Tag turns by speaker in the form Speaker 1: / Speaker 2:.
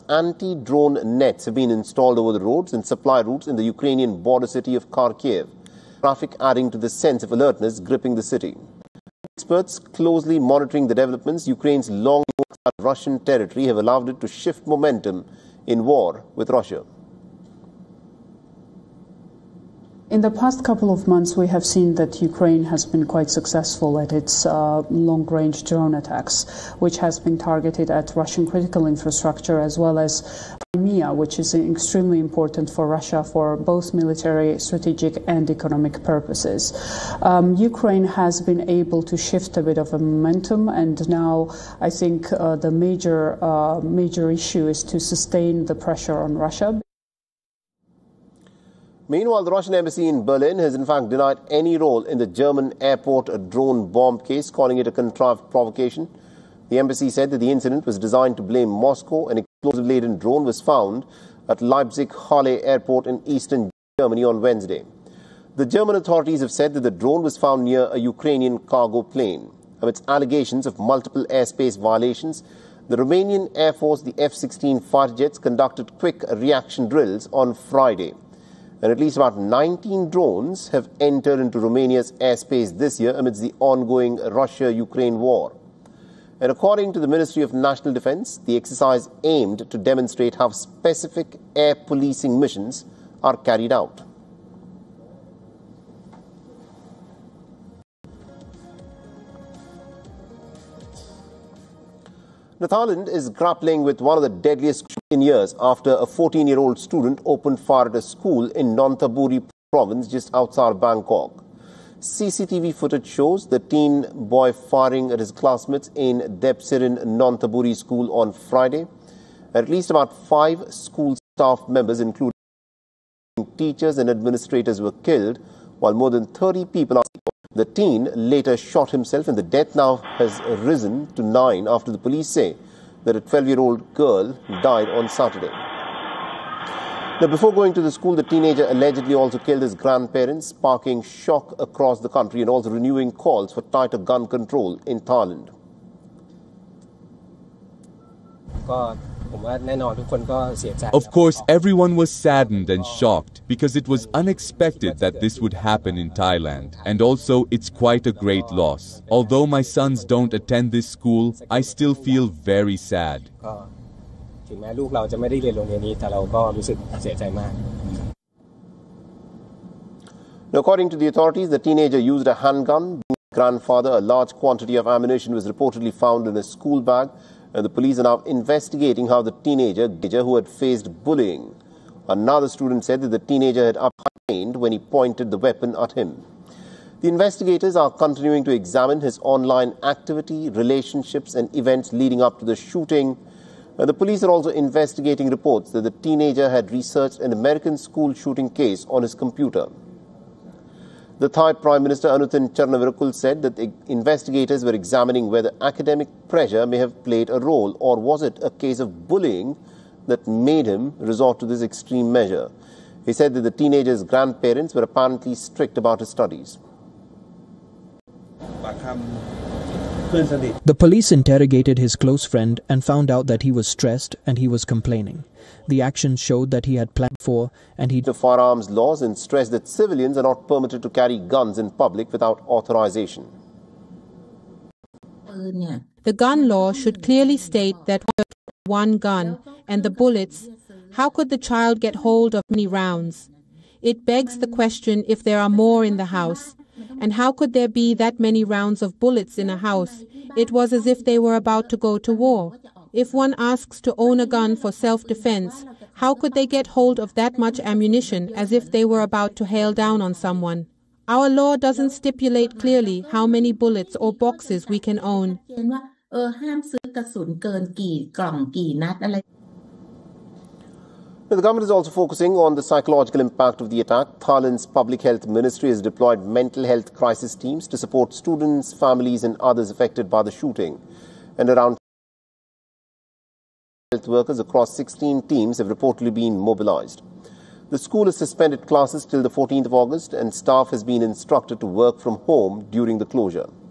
Speaker 1: anti-drone nets have been installed over the roads and supply routes in the Ukrainian border city of Kharkiv. Traffic adding to the sense of alertness gripping the city. Experts closely monitoring the developments, Ukraine's long moves at Russian territory have allowed it to shift momentum in war with Russia.
Speaker 2: In the past couple of months, we have seen that Ukraine has been quite successful at its long-range drone attacks, which has been targeted at Russian critical infrastructure as well as Crimea, which is extremely important for Russia for both military, strategic and economic purposes. Ukraine has been able to shift a bit of a momentum, and now I think the major issue is to sustain the pressure on Russia.
Speaker 1: Meanwhile, the Russian embassy in Berlin has in fact denied any role in the German airport drone bomb case, calling it a contrived provocation. The embassy said that the incident was designed to blame Moscow. An explosive-laden drone was found at Leipzig-Halle Airport in eastern Germany on Wednesday. The German authorities have said that the drone was found near a Ukrainian cargo plane. Amidst allegations of multiple airspace violations, the Romanian Air Force, the F-16 fighter jets, conducted quick reaction drills on Friday. And at least about 19 drones have entered into Romania's airspace this year amidst the ongoing Russia-Ukraine war. And according to the Ministry of National Defense, the exercise aimed to demonstrate how specific air policing missions are carried out. Thailand is grappling with one of the deadliest in years after a 14-year-old student opened fire at a school in Nonthaburi province just outside Bangkok. CCTV footage shows the teen boy firing at his classmates in Depsirin Nonthaburi school on Friday. At least about 5 school staff members, including teachers and administrators, were killed, while more than 30 people are sick. The teen later shot himself, and the death now has risen to 9 after the police say that a 12-year-old girl died on Saturday. Now, before going to the school, the teenager allegedly also killed his grandparents, sparking shock across the country and also renewing calls for tighter gun control in Thailand.
Speaker 3: Of course, everyone was saddened and shocked because it was unexpected that this would happen in Thailand. And also, it's quite a great loss. Although my sons don't attend this school, I still feel very sad.
Speaker 1: According to the authorities, the teenager used a handgun. Grandfather, a large quantity of ammunition was reportedly found in a school bag. And the police are now investigating how the teenager who had faced bullying. Another student said that the teenager had uptrained when he pointed the weapon at him. The investigators are continuing to examine his online activity, relationships and events leading up to the shooting. The police are also investigating reports that the teenager had researched an American school shooting case on his computer. The Thai Prime Minister Anutin Charnvirakul said that the investigators were examining whether academic pressure may have played a role, or was it a case of bullying that made him resort to this extreme measure. He said that the teenager's grandparents were apparently strict about his studies.
Speaker 4: The police interrogated his close friend and found out that he was stressed and he was complaining. The actions showed that he had planned for and he...
Speaker 1: The firearms laws and stressed that civilians are not permitted to carry guns in public without authorization.
Speaker 5: The gun law should clearly state that one gun and the bullets. How could the child get hold of many rounds? It begs the question if there are more in the house. And how could there be that many rounds of bullets in a house? It was as if they were about to go to war. If one asks to own a gun for self-defense, how could they get hold of that much ammunition as if they were about to hail down on someone? Our law doesn't stipulate clearly how many bullets or boxes we can own.
Speaker 1: The government is also focusing on the psychological impact of the attack. Thailand's Public Health Ministry has deployed mental health crisis teams to support students, families and others affected by the shooting. And around health workers across 16 teams have reportedly been mobilized. The school has suspended classes till the 14th of August and staff has been instructed to work from home during the closure.